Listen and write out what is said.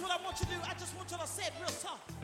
what I want you to do. I just want you to say it real tough.